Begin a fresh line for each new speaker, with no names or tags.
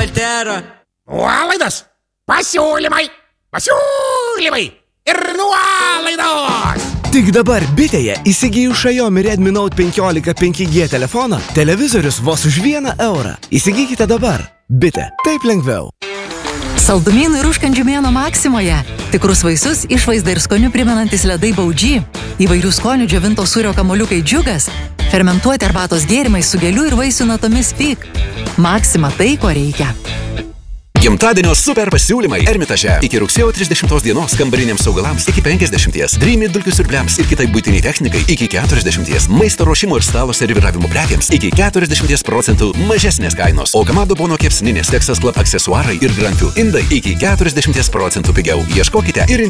Altera.
Nuolaidos, pasiūlymai ir nuolaidos.
Tik dabar Bitėje įsigijus Xiaomi Redmi Note 15 5G telefoną, televizorius vos už 1 eurą. Įsigykite dabar. Bitė. Taip lengviau.
Saldumynų ir užkandžių mėnuo Maksimoje. Tikrus vaisius, išvaizdą ir skonių primenantis ledai Baudži. Įvairių skonių džiovinto sūrio kamuoliukai Džiugas. Fermentuoti arbatos gėrimai su gėlių ir vaisių natomis Fig. Maksima tai, ko reikia.
Gimtadienio super pasiūlymai Ermitaže. Iki rugsėjo 30 dienos kambariniams augalams iki 50, Dreamy dulkių siurbliams ir kitai buitiniai technikai iki 40, maisto ruošimo ir stalo serviravimo prekiams iki 40% mažesnės kainos, o Kamado Bono kepsninės Texas Club aksesuarai ir granfių indai iki 40% pigiau. Ieškokite ir